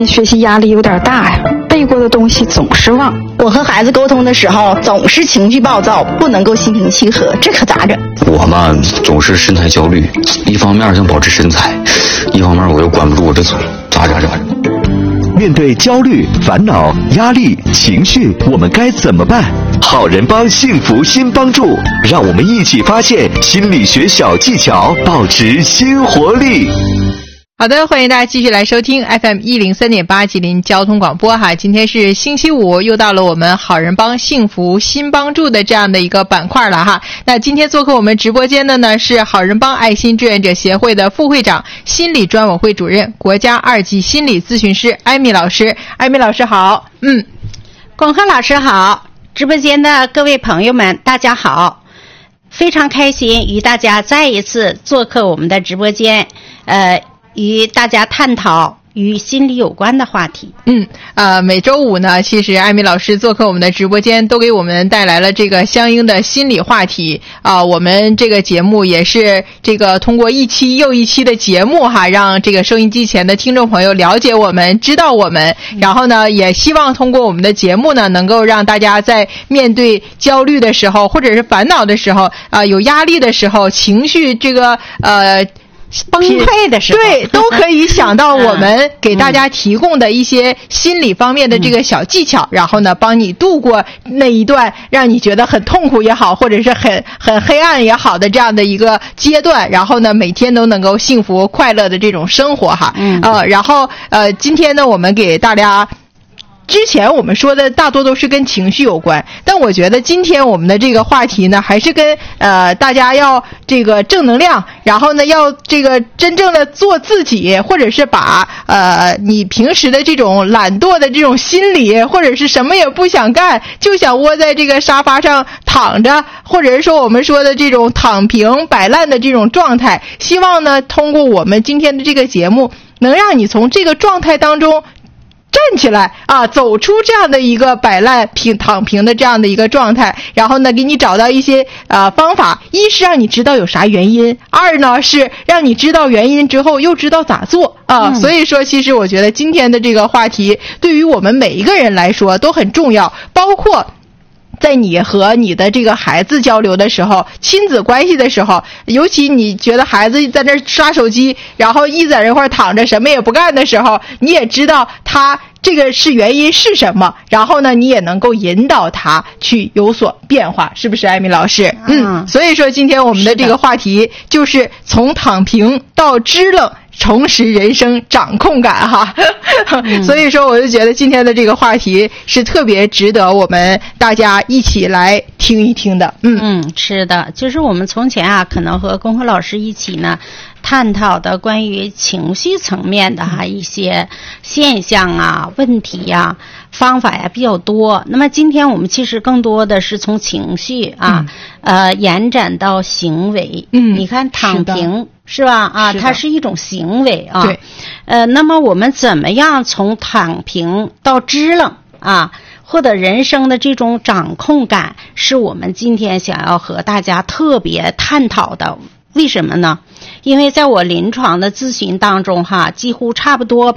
学习压力有点大呀，背过的东西总是忘。 我和孩子沟通的时候总是情绪暴躁，不能够心平气和，这可咋整？ 我嘛总是身材焦虑，一方面想保持身材，一方面我又管不住我的嘴，咋整？ 面对焦虑、烦恼、压力、情绪，我们该怎么办？好人帮幸福新帮助，让我们一起发现心理学小技巧，保持新活力。 好的，欢迎大家继续来收听 FM103.8 吉林交通广播哈。今天是星期五，又到了我们好人帮幸福新帮助的这样的一个板块了哈。那今天做客我们直播间的呢是好人帮爱心志愿者协会的副会长、心理专委会主任、国家2级心理咨询师艾米老师。艾米老师好。 巩鹤老师好，直播间的各位朋友们大家好，非常开心与大家再一次做客我们的直播间，与大家探讨与心理有关的话题。 每周五呢，其实艾米老师做客我们的直播间，都给我们带来了这个相应的心理话题我们这个节目也是这个通过一期又一期的节目哈，让这个收音机前的听众朋友了解我们，知道我们，然后呢，也希望通过我们的节目呢，能够让大家在面对焦虑的时候，或者是烦恼的时候有压力的时候，情绪这个崩溃的时候， 对，都可以想到我们给大家提供的一些心理方面的这个小技巧，然后呢，帮你度过那一段让你觉得很痛苦也好，或者是很黑暗也好的这样的一个阶段，然后呢，每天都能够幸福快乐的这种生活哈。然后今天呢，我们给大家。之前我们说的大多都是跟情绪有关，但我觉得今天我们的这个话题呢，还是跟大家要这个正能量，然后呢要这个真正的做自己，或者是把你平时的这种懒惰的这种心理，或者是什么也不想干，就想窝在这个沙发上躺着，或者是说我们说的这种躺平摆烂的这种状态，希望呢通过我们今天的这个节目，能让你从这个状态当中站起来走出这样的一个摆烂躺平的这样的一个状态，然后呢给你找到一些方法，一是让你知道有啥原因，二呢是让你知道原因之后又知道咋做所以说其实我觉得今天的这个话题对于我们每一个人来说都很重要，包括在你和你的这个孩子交流的时候，亲子关系的时候，尤其你觉得孩子在那刷手机，然后一在那块躺着什么也不干的时候，你也知道他这个是原因是什么，然后呢你也能够引导他去有所变化，是不是艾米老师？所以说今天我们的这个话题就是从躺平到支棱，重拾人生掌控感哈。所以说我就觉得今天的这个话题是特别值得我们大家一起来听一听的。 是的，就是我们从前可能和龚鹤老师一起呢探讨的关于情绪层面的一些现象问题方法比较多。那么今天我们其实更多的是从情绪延展到行为。你看躺平是吧它是一种行为对。 那么我们怎么样从躺平到支棱获得人生的这种掌控感，是我们今天想要和大家特别探讨的。为什么呢？因为在我临床的咨询当中几乎差不多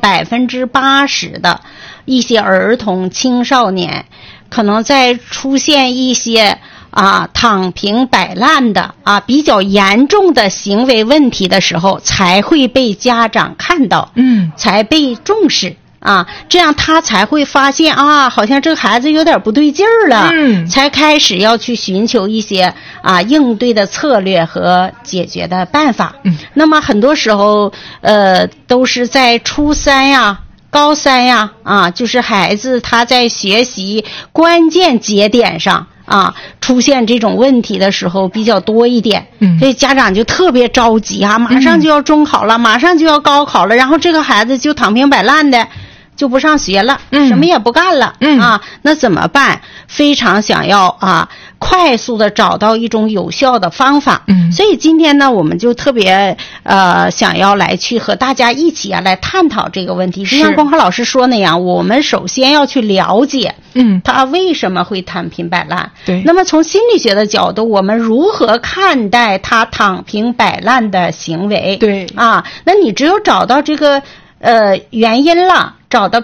80%的一些儿童青少年，可能在出现一些躺平摆烂的比较严重的行为问题的时候，才会被家长看到，才被重视这样他才会发现好像这个孩子有点不对劲儿了，才开始要去寻求一些应对的策略和解决的办法。那么很多时候都是在初三高三就是孩子他在学习关键节点上出现这种问题的时候比较多一点，所以家长就特别着急马上就要中考了，马上就要高考了，然后这个孩子就躺平摆烂的就不上学了，什么也不干了那怎么办？非常想要快速的找到一种有效的方法。所以今天呢，我们就特别想要来去和大家一起来探讨这个问题。就像龚鹤老师说那样，我们首先要去了解他为什么会躺平摆烂。 对。 那么从心理学的角度，我们如何看待他躺平摆烂的行为？ 对那你只有找到这个原因了，找到